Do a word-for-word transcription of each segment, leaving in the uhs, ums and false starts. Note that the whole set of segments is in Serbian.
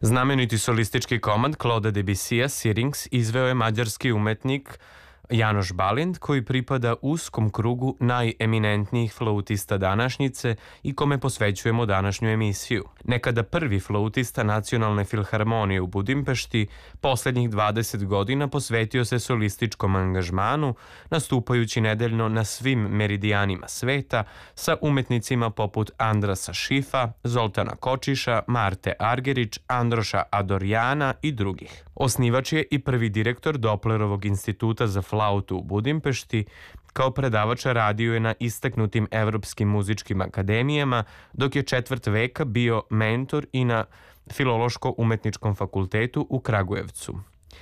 Znameniti solistički komad Claude Debussija Syrinx izveo je mađarski umetnik Janoš Balint, koji pripada uskom krugu najeminentnijih flautista današnjice i kome posvećujemo današnju emisiju. Nekada prvi flautista Nacionalne filharmonije u Budimpešti, poslednjih dvadeset godina posvetio se solističkom angažmanu, nastupajući nedeljno na svim meridijanima sveta sa umetnicima poput Andrasa Šifa, Zoltana Kočiša, Marte Argerić, Androša Adorjana i drugih. Osnivač je i prvi direktor Doplerovog instituta za flautu u Budimpešti. Kao predavač radio je na istaknutim evropskim muzičkim akademijama, dok je četvrt veka bio mentor i na Filološko-umetničkom fakultetu u Kragujevcu.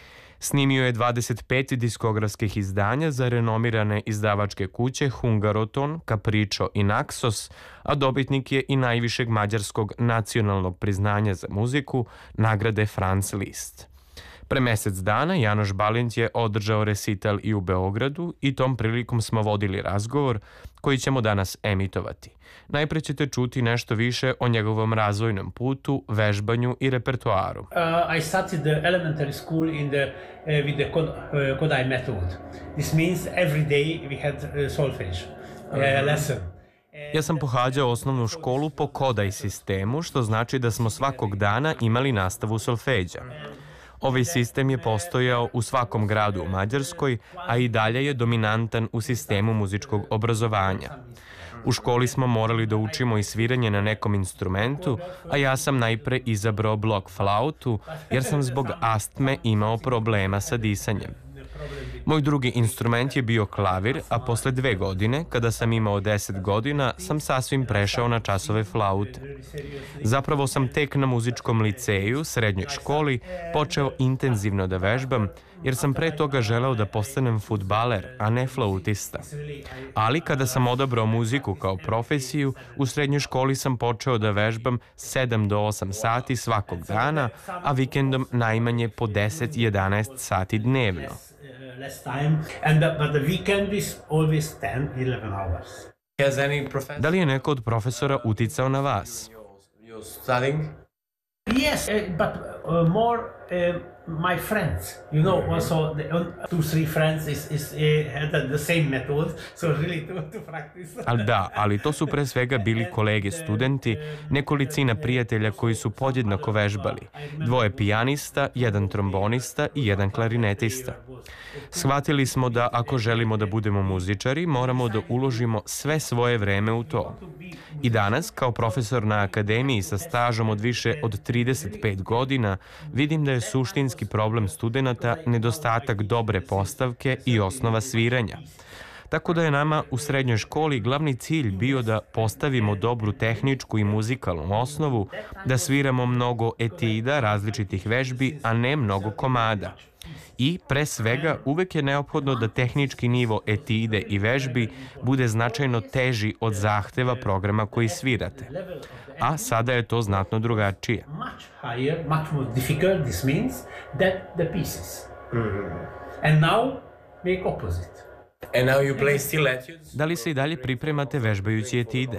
Snimio je dvadeset pet diskografskih izdanja za renomirane izdavačke kuće Hungaroton, Capriccio i Naxos, a dobitnik je i najvišeg mađarskog nacionalnog priznanja za muziku, nagrade Franz Liszt. Pre mesec dana Janoš Balint je održao resital i u Beogradu i tom prilikom smo vodili razgovor koji ćemo danas emitovati. Najpre ćete čuti nešto više o njegovom razvojnom putu, vežbanju i repertoaru. Uh, I started the elementary school in the, uh, with the Kod, uh, Kodai method. This means every day we had uh, solfege uh, lesson. Ja sam pohađao osnovnu školu po Kodai sistemu, što znači da smo svakog dana imali nastavu solfeđa. Ovaj sistem je postojao u svakom gradu u Mađarskoj, a i dalje je dominantan u sistemu muzičkog obrazovanja. U školi smo morali da učimo i sviranje na nekom instrumentu, a ja sam najpre izabrao blok flautu, jer sam zbog astme imao problema sa disanjem. Moj drugi instrument je bio klavir, a posle dve godine, kada sam imao deset godina, sam sasvim prešao na časove flaute. Zapravo sam tek na muzičkom liceju, srednjoj školi, počeo intenzivno da vežbam, jer sam pre toga želeo da postanem fudbaler, a ne flautista. Ali kada sam odabrao muziku kao profesiju, u srednjoj školi sam počeo da vežbam sedam do osam sati svakog dana, a vikendom najmanje po deset do jedanaest sati dnevno. Da li je neko od profesora uticao na vas? Yes, uh, but uh, more uh, my friends. You know, also the uh, two, three friends is, is uh, had the same method, so really to, to practice. Ali da, ali to su pre svega bili kolege studenti, nekolicina prijatelja koji su podjednako vežbali. Dvoje pijanista, jedan trombonista i jedan klarinetista. Shvatili smo da ako želimo da budemo muzičari, moramo da uložimo sve svoje vreme u to. I danas, kao profesor na akademiji sa stažom od više od trideset pet godina, vidim da je suštinski problem studenata nedostatak dobre postavke i osnova sviranja. Tako da je nama u srednjoj školi glavni cilj bio da postavimo dobru tehničku i muzikalnu osnovu, da sviramo mnogo etida različitih vežbi, a ne mnogo komada. I, pre svega, uvek je neophodno da tehnički nivo etide i vežbi bude značajno teži od zahteva programa koji svirate. A sada je to znatno drugačije. Da li se i dalje pripremate vežbajući etide?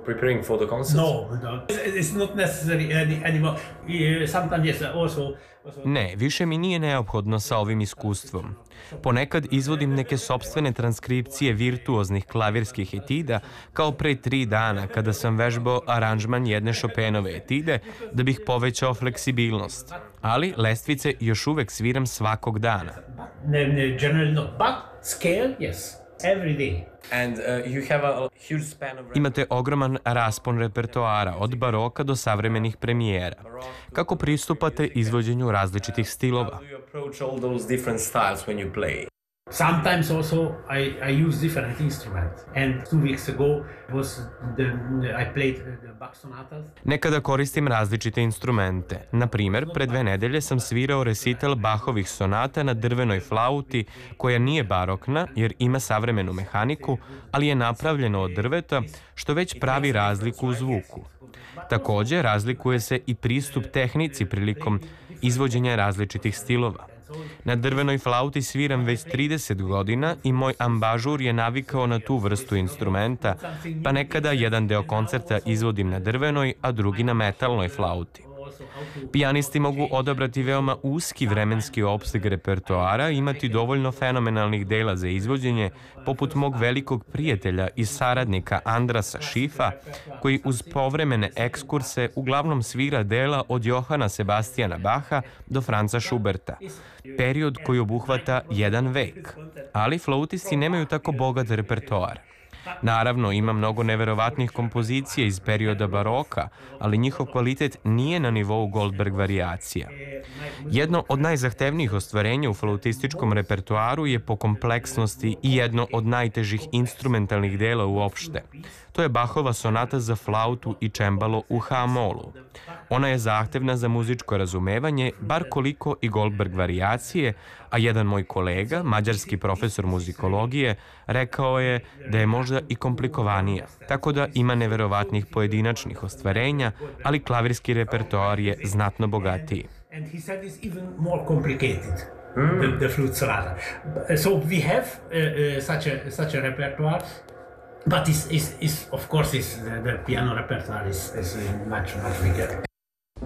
Ne, više mi nije neophodno sa ovim iskustvom. Ponekad izvodim neke sopstvene transkripcije virtuoznih klavirskih etida, kao pre tri dana kada sam vežbao aranžman jedne Chopinove etide da bih povećao fleksibilnost. Ali lestvice još uvek sviram svakog dana. Imate ogroman raspon repertoara od baroka do savremenih premijera. Kako pristupate izvođenju različitih stilova? Sometimes also I, I use different instruments. And two weeks ago was the, I played the Bach sonatas. Nekada koristim različite instrumente. Na primer, pre dve nedelje sam svirao resital Bachovih sonata na drvenoj flauti, koja nije barokna jer ima savremenu mehaniku, ali je napravljena od drveta, što već pravi razliku u zvuku. Takođe, razlikuje se i pristup tehnici prilikom izvođenja različitih stilova. Na drvenoj flauti sviram već trideset godina i moj ambažur je navikao na tu vrstu instrumenta, pa nekada jedan deo koncerta izvodim na drvenoj, a drugi na metalnoj flauti. Pijanisti mogu odabrati veoma uski vremenski opseg repertoara i imati dovoljno fenomenalnih dela za izvođenje, poput mog velikog prijatelja i saradnika Andrasa Šifa, koji uz povremene ekskurse uglavnom svira dela od Johana Sebastijana Baha do Franza Schuberta, period koji obuhvata jedan vek. Ali flautisti nemaju tako bogat repertoar. Naravno, ima mnogo neverovatnih kompozicija iz perioda baroka, ali njihov kvalitet nije na nivou Goldberg varijacija. Jedno od najzahtevnijih ostvarenja u flautističkom repertoaru je po kompleksnosti i jedno od najtežih instrumentalnih dela uopšte. To je Bachova sonata za flautu i čembalo u ha-molu. Ona je zahtevna za muzičko razumevanje, bar koliko i Goldberg varijacije, a jedan moj kolega, mađarski profesor muzikologije, rekao je da je možda i komplikovanija, tako da ima neverovatnih pojedinačnih ostvarenja, ali klavirski repertoar je znatno bogatiji. And he said it's even more complicated, mm. the, the flute sonata. So we have uh, uh, such a such a repertoire, but is is is of course is the, the piano repertoire is is much much bigger.